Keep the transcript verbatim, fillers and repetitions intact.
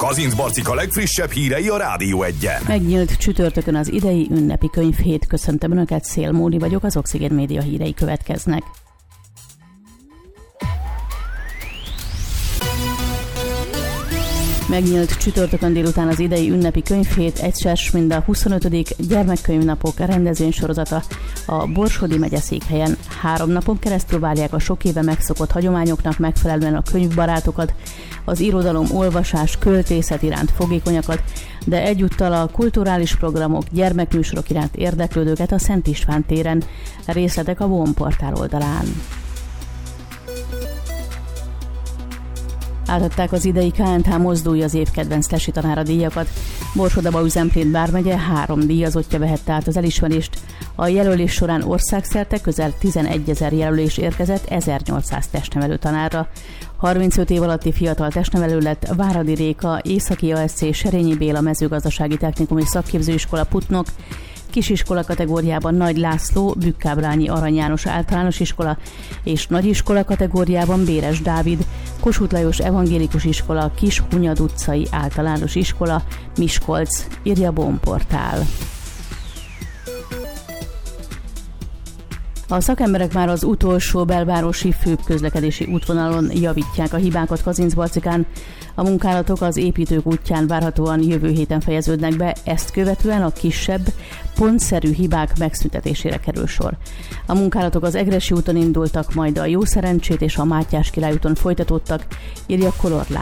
Kazincbarcika legfrissebb hírei a Rádió Egyen. Megnyílt csütörtökön az idei ünnepi könyvhét. Köszöntöm Önöket, Szél Móni vagyok, az Oxigén Média hírei következnek. Megnyílt csütörtökön délután az idei ünnepi könyvhét, egyszer mind a huszonötödik gyermekkönyvnapok rendezvénysorozata a Borsodi megyeszékhelyen. Három napon keresztül várják a sok éve megszokott hagyományoknak megfelelően a könyvbarátokat, az irodalom, olvasás, költészet iránt fogékonyakat, de egyúttal a kulturális programok, gyermekműsorok iránt érdeklődőket a Szent István téren. Részletek a Von portál oldalán. Átadták az idei ká en há Mozdulj az év kedvenc tesi tanára díjakat. Borsod-Abaúj-Zemplén vármegye három díjazottja vehette át az elismerést. A jelölés során országszerte közel tizenegyezer jelölés érkezett ezernyolcszáz testnevelő tanárra. harmincöt év alatti fiatal testnevelő lett Váradi Réka, Északi á es cé, Serényi Béla mezőgazdasági technikumi szakképzőiskola Putnok, Kisiskola kategóriában Nagy László, Bükkábrányi Arany János általános iskola, és nagyiskola kategóriában Béres Dávid, Kossuth Lajos evangélikus iskola, Kishunyad utcai általános iskola, Miskolc, írja Von portál. A szakemberek már az utolsó belvárosi főbb közlekedési útvonalon javítják a hibákat Kazincbarcikán. A munkálatok az építők útján várhatóan jövő héten fejeződnek be, ezt követően a kisebb, pontszerű hibák megszüntetésére kerül sor. A munkálatok az Egressy úton indultak, majd a Jószerencsét és a Mátyás Király úton folytatódtak, írja Color